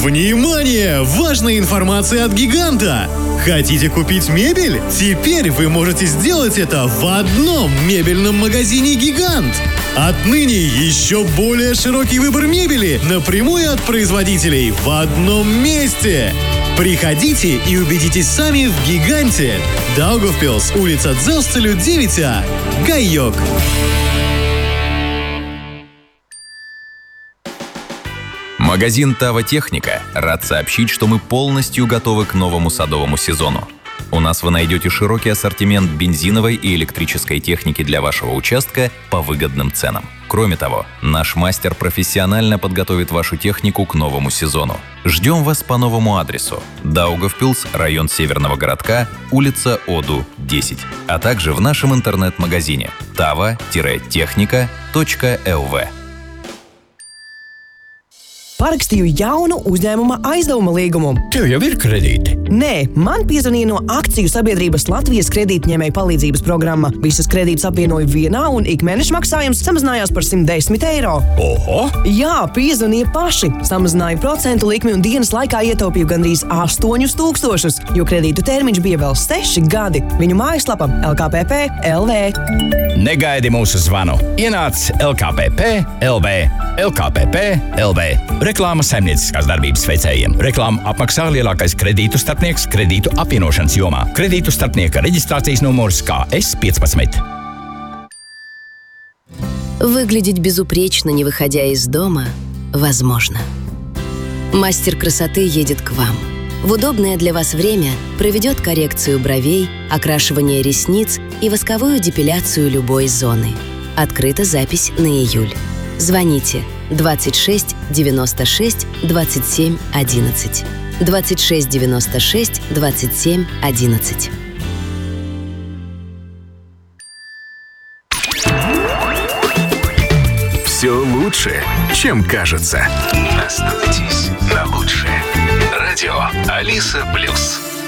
Внимание! Важная информация от «Гиганта». Хотите купить мебель? Теперь вы можете сделать это в одном мебельном магазине «Гигант». Отныне еще более широкий выбор мебели напрямую от производителей в одном месте. Приходите и убедитесь сами в «Гиганте». Даугавпилс, улица Дзелстелю, 9А. Гайок. Магазин «Тава Техника» рад сообщить, что мы полностью готовы к новому садовому сезону. У нас вы найдете широкий ассортимент бензиновой и электрической техники для вашего участка по выгодным ценам. Кроме того, наш мастер профессионально подготовит вашу технику к новому сезону. Ждем вас по новому адресу: Даугавпилс, район Северного городка, улица Оду, 10, а также в нашем интернет-магазине tava-tehnika.lv. Parakstīju jaunu uzņēmuma aizdevuma līgumu. Tev jau ir kredīti? Nē, man piezvanīja no akciju sabiedrības Latvijas kredītņēmēju palīdzības programma. Visas kredītas apvienoja vienā un ikmēneša maksājums samazinājās par 110 eiro. Oho! Jā, piezvanīja paši. Samazināja procentu likmi un dienas laikā ietaupīju gandrīz 8000, jo kredītu termiņš bija vēl 6 gadi. Viņu mājaslapa LKPP.LV. Negaidi mūsu zvanu. Ienāc LKPP.LV. LKPP.LV. Reklāma saimnieciskās darbības veicējiem. Reklāmu apmaksā lielākais kredītu starpnieks kredītu apvienošanas jomā. Kredītu starpnieka регистрации номер КС-15. Выглядеть безупречно, не выходя из дома, возможно. Мастер красоты едет к вам. В удобное для вас время проведет коррекцию бровей, окрашивание ресниц и восковую депиляцию любой зоны. Открыта запись на июль. Звоните 26 96 27 11. 26 96 27 11. Все лучше, чем кажется. Настройтесь на лучшее. Радио Алиса Плюс.